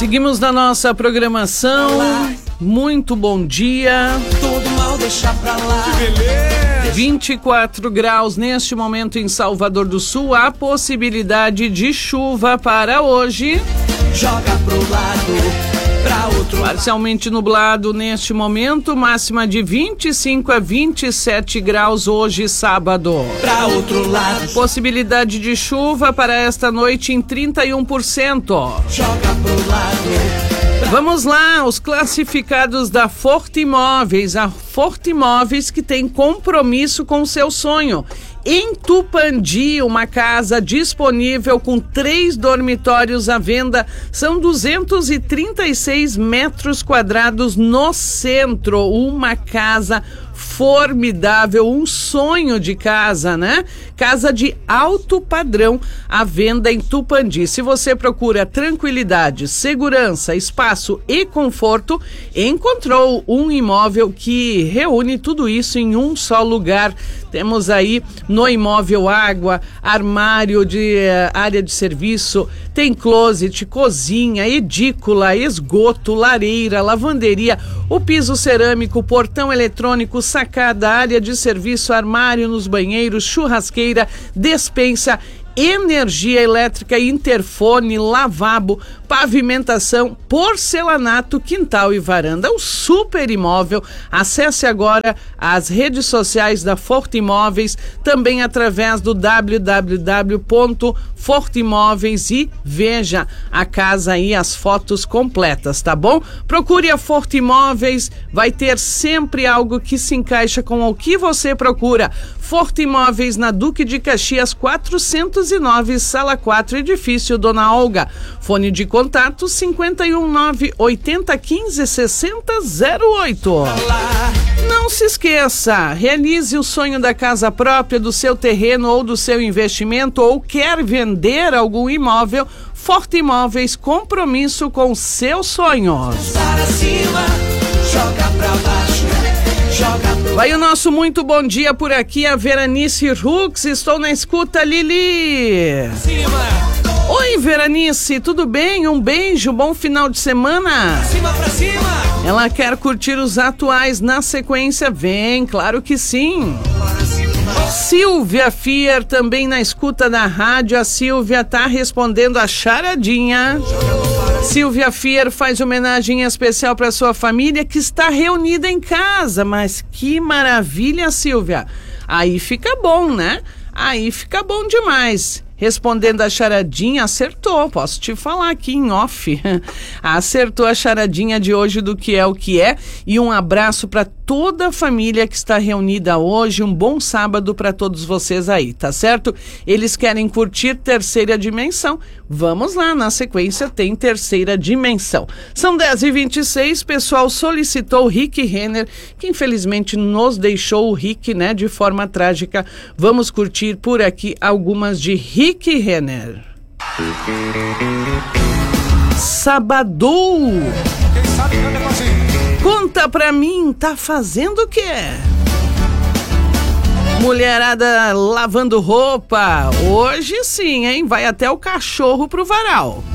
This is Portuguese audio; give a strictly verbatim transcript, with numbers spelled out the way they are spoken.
Seguimos na nossa programação. Muito bom dia. Todo mal deixa pra lá. vinte e quatro graus neste momento em Salvador do Sul. Há possibilidade de chuva para hoje. Joga pro lado. Parcialmente nublado neste momento, máxima de vinte e cinco a vinte e sete graus hoje, sábado. Pra outro lado. Possibilidade de chuva para esta noite em trinta e um por cento. Joga pro lado. Vamos lá, os classificados da Forte Imóveis. A Forte Imóveis que tem compromisso com o seu sonho. Em Tupandi, uma casa disponível com três dormitórios à venda, são duzentos e trinta e seis metros quadrados no centro, uma casa formidável, um sonho de casa, né? Casa de alto padrão à venda em Tupandi. Se você procura tranquilidade, segurança, espaço e conforto, encontrou um imóvel que reúne tudo isso em um só lugar. Temos aí no imóvel água, armário de uh, área de serviço, tem closet, cozinha, edícula, esgoto, lareira, lavanderia, o piso cerâmico, portão eletrônico, sacada, área de serviço, armário nos banheiros, churrasqueira, despensa, energia elétrica, interfone, lavabo, pavimentação, porcelanato, quintal e varanda. Um super imóvel. Acesse agora as redes sociais da Forte Imóveis, também através do w w w ponto forte imóveis e veja a casa aí, as fotos completas, tá bom? Procure a Forte Imóveis, vai ter sempre algo que se encaixa com o que você procura. Forte Imóveis na Duque de Caxias quatrocentos e nove, sala quatro, edifício Dona Olga. Fone de contato cinquenta e um nove oitenta quinze sessenta zero oito. Não se esqueça, realize o sonho da casa própria, do seu terreno ou do seu investimento, ou quer vender algum imóvel. Forte Imóveis, compromisso com seus sonhos. Para cima, joga pra baixo. Vai o nosso muito bom dia por aqui, a Veranice Rux. Estou na escuta, Lili. Cima. Oi, Veranice, tudo bem? Um beijo, bom final de semana. Pra cima, pra cima. Ela quer curtir os atuais na sequência? Vem, claro que sim. Silvia Fier também na escuta da rádio. A Silvia tá respondendo a charadinha. Silvia Fier faz homenagem especial para sua família que está reunida em casa. Mas que maravilha, Silvia. Aí fica bom, né? Aí fica bom demais. Respondendo a charadinha, acertou, posso te falar aqui em off. Acertou a charadinha de hoje do que é o que é. E um abraço para toda a família que está reunida hoje. Um bom sábado para todos vocês aí, tá certo? Eles querem curtir Terceira Dimensão. Vamos lá, na sequência tem Terceira Dimensão. São dez e vinte e seis, pessoal solicitou o Rick Renner, que infelizmente nos deixou, o Rick, né, de forma trágica. Vamos curtir por aqui algumas de Rick Rick Renner. Sabadou. Quem sabe canta com a gente. Conta pra mim, tá fazendo o quê? Mulherada lavando roupa. Hoje sim, hein? Vai até o cachorro pro varal.